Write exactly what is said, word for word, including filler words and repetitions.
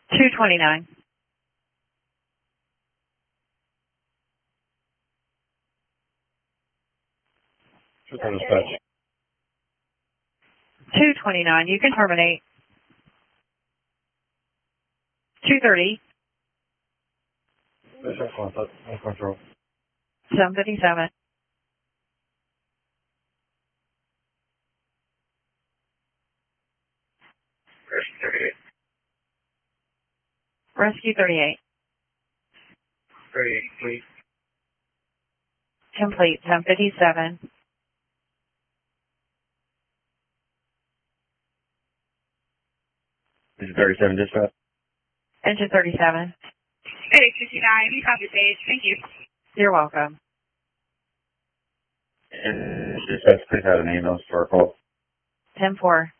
two twenty-nine. two twenty-nine. You can terminate. two thirty. Control. seven fifty-seven. Rescue thirty-eight. thirty-eight, please. Complete. ten fifty-seven. This is thirty-seven dispatch. Engine thirty-seven. eight fifty-nine, you copy page. Thank you. You're welcome. And dispatch, please have an ambulance for a call. ten four.